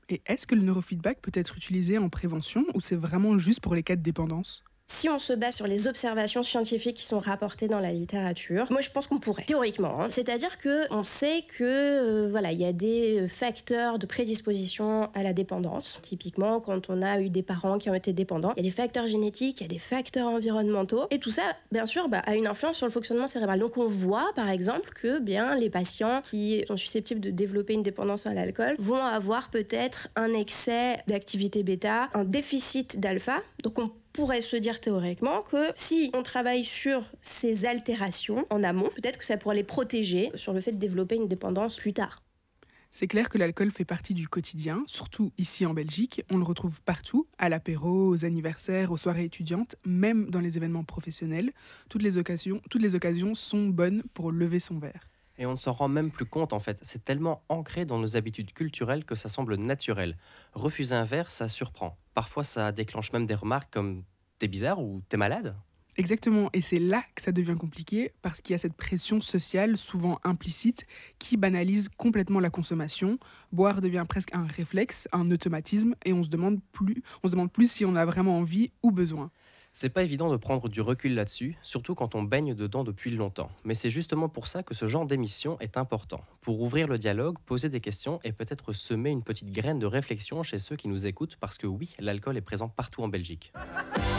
Et est-ce que le neurofeedback peut être utilisé en prévention ou c'est vraiment juste pour les cas de dépendance? Si on se base sur les observations scientifiques qui sont rapportées dans la littérature, moi je pense qu'on pourrait, théoriquement, hein. C'est-à-dire que on sait que voilà, il y a des facteurs de prédisposition à la dépendance. Typiquement, quand on a eu des parents qui ont été dépendants, il y a des facteurs génétiques, il y a des facteurs environnementaux, et tout ça, bien sûr, a une influence sur le fonctionnement cérébral. Donc on voit, par exemple, que bien les patients qui sont susceptibles de développer une dépendance à l'alcool vont avoir peut-être un excès d'activité bêta, un déficit d'alpha. Donc on pourrait se dire théoriquement que si on travaille sur ces altérations en amont, peut-être que ça pourrait les protéger sur le fait de développer une dépendance plus tard. C'est clair que l'alcool fait partie du quotidien, surtout ici en Belgique. On le retrouve partout, à l'apéro, aux anniversaires, aux soirées étudiantes, même dans les événements professionnels. Toutes les occasions sont bonnes pour lever son verre. Et on ne s'en rend même plus compte en fait. C'est tellement ancré dans nos habitudes culturelles que ça semble naturel. Refuser un verre, ça surprend. Parfois, ça déclenche même des remarques comme t'es bizarre ou t'es malade. Exactement, et c'est là que ça devient compliqué parce qu'il y a cette pression sociale, souvent implicite, qui banalise complètement la consommation. Boire devient presque un réflexe, un automatisme, et on se demande plus si on a vraiment envie ou besoin. C'est pas évident de prendre du recul là-dessus, surtout quand on baigne dedans depuis longtemps. Mais c'est justement pour ça que ce genre d'émission est important. Pour ouvrir le dialogue, poser des questions et peut-être semer une petite graine de réflexion chez ceux qui nous écoutent, parce que oui, l'alcool est présent partout en Belgique.